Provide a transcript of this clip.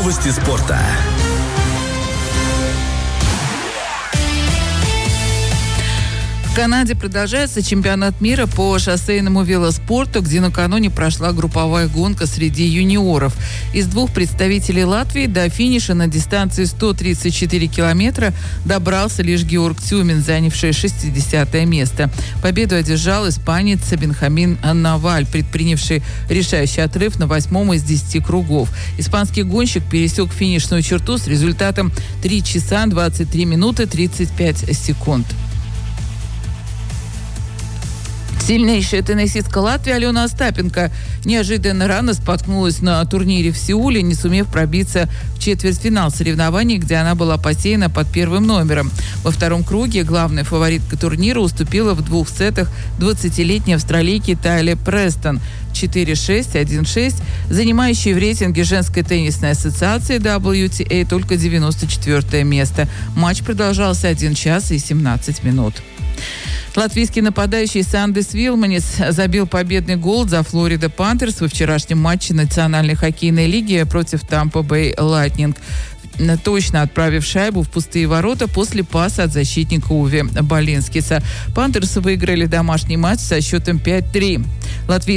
Новости спорта. В Канаде продолжается чемпионат мира по шоссейному велоспорту, где накануне прошла групповая гонка среди юниоров. Из двух представителей Латвии до финиша на дистанции 134 километра добрался лишь Георг Тюмин, занявший 60-е место. Победу одержал испанец Бенхамин Наваль, предпринявший решающий отрыв на 8-м из 10 кругов. Испанский гонщик пересек финишную черту с результатом 3 часа 23 минуты 35 секунд. Сильнейшая теннисистка Латвии Алена Остапенко неожиданно рано споткнулась на турнире в Сеуле, не сумев пробиться в четвертьфинал соревнований, где она была посеяна под первым номером. Во втором круге главная фаворитка турнира уступила в 2 сетах 20-летней австралийке Тайле Престон 4-6, 1-6, занимающей в рейтинге женской теннисной ассоциации WTA только 94 место. Матч продолжался 1 час и 17 минут. Латвийский нападающий Сандис Вилманис забил победный гол за Флорида Пантерс во вчерашнем матче Национальной хоккейной лиги против Тампа Бэй Лайтнинг, точно отправив шайбу в пустые ворота после паса от защитника Уви Балинскиса. Пантерсы выиграли домашний матч со счетом 5-3.